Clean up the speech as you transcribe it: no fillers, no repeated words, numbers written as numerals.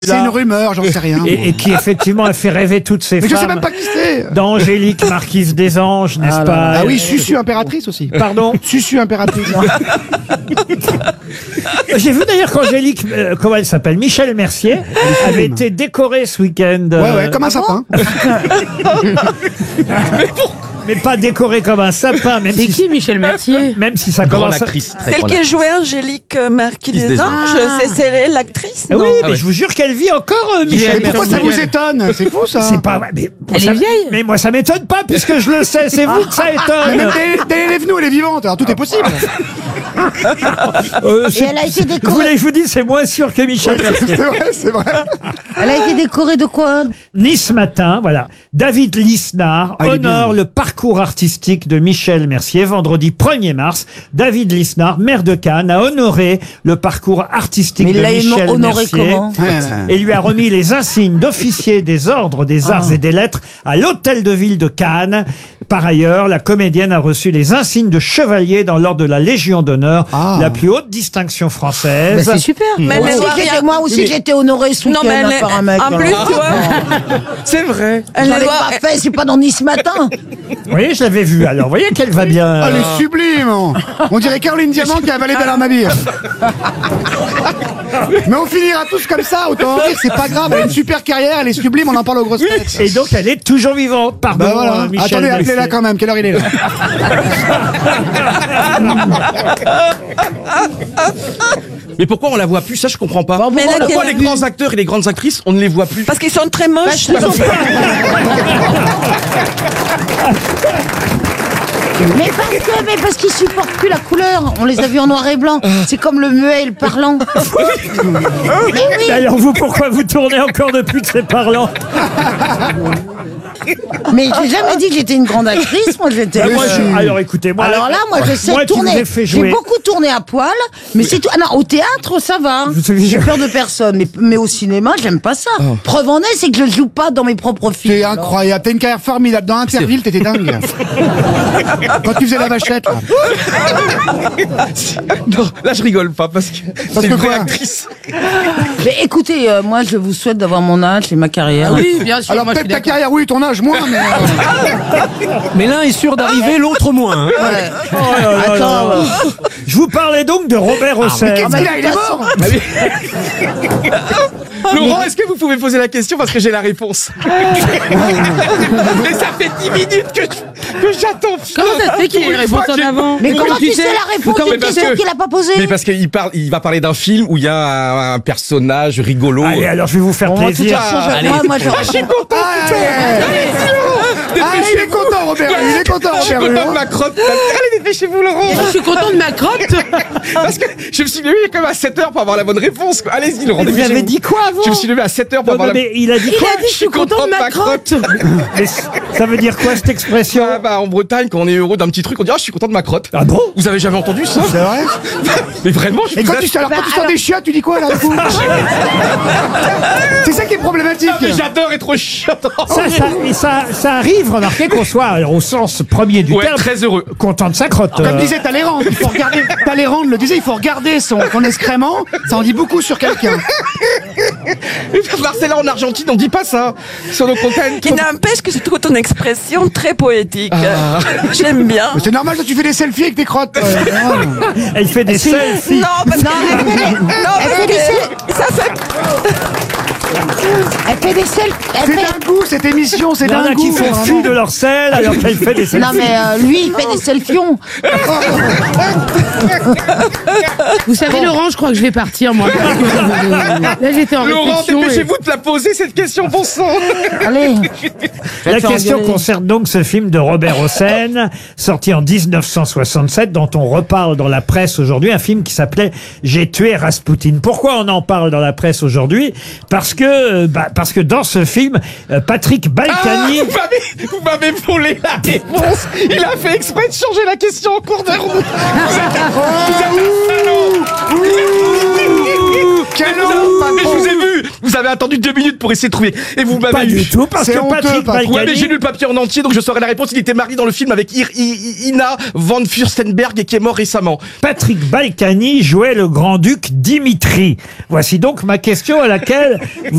C'est une rumeur, j'en sais rien. Et qui effectivement a fait rêver toutes ces Mais je sais femmes. même pas qui c'est. D'Angélique, marquise des Anges, n'est-ce pas? Ah oui, Susu impératrice aussi. Pardon? Susu impératrice. J'ai vu d'ailleurs qu'Angélique, comment elle s'appelle, Michel Mercier, avait été décorée ce week-end. Ouais, comme un sapin. Mais pas décorée comme un sapin, même C'est si, qui Michel Mercier? même si ça Grande commence. actrice. Très Celle grande qui a actrice. joué Angélique Marquis Des des Anges. Anges, c'est elle l'actrice, Ah non? oui, mais ouais. je vous jure qu'elle vit encore, Michel Mais pourquoi ça Mercier. vous étonne? C'est fou ça. C'est pas vrai. Mais, Elle est vieille. Mais moi, ça m'étonne pas, puisque je le sais. C'est vous que ça Mais étonne. même elle est venue, elle est vivante, alors tout est possible. C'est- elle a été Vous décorée. voulez que je vous dise, c'est moins sûr que Michel Mercier. C'est vrai, c'est vrai. Elle a été décorée de quoi? Nice Matin, voilà. David Lisnard Ah, il est honore bien. le parcours artistique de Michel Mercier. Vendredi 1er mars, David Lisnard, maire de Cannes, a honoré le parcours artistique Mais de il l'a Michel honoré Mercier. comment? Et lui a remis les insignes d'officier des ordres des arts et des lettres à l'hôtel de ville de Cannes. Par ailleurs, la comédienne a reçu les insignes de chevalier dans l'ordre de la Légion d'honneur, la plus haute distinction française. C'est super. Mais elle doit rien- Moi aussi, j'ai été honorée ce Non, mais week-end par un mec. en plus, tu vois, C'est vrai. elle J'en ne ai doit... pas fait, c'est pas dans Nice Matin. Vous voyez, je l'avais vu. Alors, vous voyez qu'elle va bien. Elle est sublime. On dirait Caroline Diamant qui a avalé Bernard Mabille. Mais on finira tous comme ça, autant en rire, c'est pas grave. Elle a une super carrière, elle est sublime, on en parle aux grosses têtes. Et donc, elle est toujours vivante. Pardon, Bah voilà. Michel Attendez, Mercier. appelez-la quand même. Quelle heure il est là? Mais pourquoi on la voit plus? Ça, je comprends pas. Mais là, Pourquoi quelle- les grands acteurs et les grandes actrices, on ne les voit plus? Parce qu'ils sont très moches. Mais parce qu'ils supportent plus la couleur. On les a vus en noir et blanc. C'est comme le muet et le parlant. Mais oui. Et alors vous, pourquoi vous tournez encore depuis que c'est parlant? Mais j'ai jamais dit que j'étais une grande actrice. Moi, j'étais. Moi, alors écoutez, moi, Alors là, moi, je sais moi qui vous tourner. ai fait J'ai jouer. beaucoup tourné à poil, mais c'est tout. Ah non, au théâtre, ça va. Vous savez, J'ai peur de personne. Mais au cinéma, j'aime pas ça. Oh. Preuve en est, c'est que je joue pas dans mes propres films. C'est incroyable. T'as une carrière formidable. Dans Interville, t'étais dingue. Quand tu faisais la vachette, là. Non, là, je rigole pas parce que c'est que une vraie quoi actrice. Mais écoutez, moi, je vous souhaite d'avoir mon âge et ma carrière. Oui, bien sûr. Alors moi, je peut-être suis ta d'accord. carrière, oui, ton âge, moins, mais... Mais l'un est sûr d'arriver, l'autre moins. Hein. Ouais. Oh là là Attends, là. Je vous parlais donc de Robert Hossein. Qu'est-ce qu'il a? Il est mort. Laurent, est-ce que vous pouvez poser la question parce que j'ai la réponse? Mais ça fait 10 minutes que j'attends. Comment ça se fait qu'il y ait une réponse en avant? Mais comment tu sais la réponse Mais d'une parce question que- qu'il a pas posée? Mais parce il va parler d'un film où il y a un personnage rigolo. Allez, alors je vais vous faire Bon, de toute plaisir. façon, Allez. moi, je Je suis content. Ah, il est content, Robert. Il est content, Je suis Robert. content de ma crotte. Allez, dépêchez-vous, Laurent. Je suis content de ma crotte. Parce que je me suis levé comme à 7h pour avoir la bonne réponse. quoi. Allez-y, Laurent, Vous dépêchez-vous. avez dit quoi avant? Je me suis levé à 7h pour Non, avoir non, la... mais il a dit Il quoi? a dit je suis content de ma crotte. Mais ça veut dire quoi cette expression? Ah bah, en Bretagne, quand on est heureux d'un petit truc, on dit « Ah, je suis content de ma crotte ». Ah bon? Vous avez jamais entendu ça? C'est vrai? Mais vraiment, je Et vous quand assure- tu sors des chiottes, tu dis quoi, là, du coup? C'est ça qui est problématique. Ah, mais j'adore être chiant. Ça arrive, remarquez qu'on soit alors, au sens premier du Ouais, terme, très heureux. content de sa crotte. Comme disait Talleyrand, il faut regarder. Talleyrand le disait, il faut regarder son excrément. Ça en dit beaucoup sur quelqu'un. Marcella, en Argentine, on dit pas ça. Sur nos campagnes. Qui n'empêche que je trouve ton expression très poétique. J'aime bien. Mais c'est normal que tu fais des selfies avec tes crottes. Elle fait des selfies. Non, parce que... parce que ça fait... Elle fait des selfies. C'est d'un goût, cette émission, c'est Il y en d'un a qui goût. font vraiment. fi de leur sel alors qu'elle fait des selfies. Non mais lui il fait des selfions. Vous savez, Laurent, je crois que je vais partir, moi. Là, j'étais en Laurent, réflexion. dépêchez-vous de la poser, cette question, bon sang. Allez. La faire question engueuler. concerne donc ce film de Robert Hossein, sorti en 1967, dont on reparle dans la presse aujourd'hui, un film qui s'appelait « J'ai tué Rasputin ». Pourquoi on en parle dans la presse aujourd'hui? Parce que dans ce film, Patrick Balkany... Ah, vous m'avez volé la réponse. Il a fait exprès de changer la question en cours de route. Vous êtes un salaud. Quel Mais je vous ai vu. Vous avez attendu 2 minutes pour essayer de trouver. Et vous m'avez Pas eu. du tout, parce C'est que honteux, Patrick Patrick. Ouais, mais j'ai Balkany... lu le papier en entier, donc je saurais la réponse. Il était marié dans le film avec Ina van Furstenberg et qui est mort récemment. Patrick Balkany jouait le grand-duc Dimitri. Voici donc ma question à laquelle